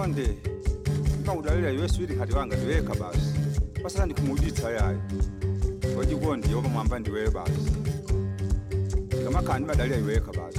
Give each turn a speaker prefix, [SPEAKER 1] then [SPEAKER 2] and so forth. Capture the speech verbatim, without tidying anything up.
[SPEAKER 1] konde ngikudlalela yeswiri khati wanga ndiweka basi pasala ndikumuditsa yayi wajikonde yoba mwamba ndiwe basi ngamakhani badalira iweka basi